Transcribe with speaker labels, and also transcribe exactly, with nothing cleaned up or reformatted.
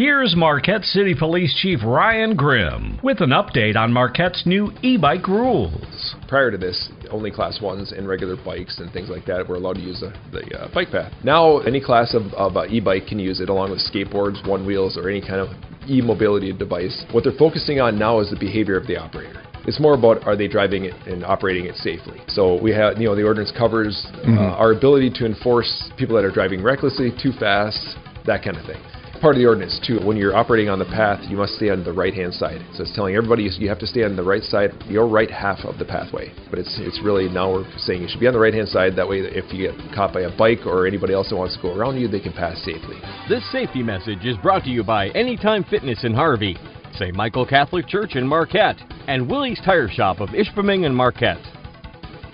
Speaker 1: Here's Marquette City Police Chief Ryan Grimm with an update on Marquette's new e-bike rules.
Speaker 2: Prior to this, only class ones and regular bikes and things like that were allowed to use the, the uh, bike path. Now, any class of, of uh, e-bike can use it along with skateboards, one wheels, or any kind of e-mobility device. What they're focusing on now is the behavior of the operator. It's more about, are they driving it and operating it safely? So we have, you know, the ordinance covers mm-hmm. uh, our ability to enforce people that are driving recklessly, too fast, that kind of thing. Part of the ordinance too, when you're operating on the path, you must stay on the right-hand side. So it's telling everybody you have to stay on the right side, your right half of the pathway. But it's it's really, now we're saying you should be on the right-hand side. That way, if you get caught by a bike or anybody else that wants to go around you, they can pass safely.
Speaker 3: This safety message is brought to you by Anytime Fitness in Harvey, Saint Michael Catholic Church in Marquette, and Willie's Tire Shop of Ishpeming and Marquette.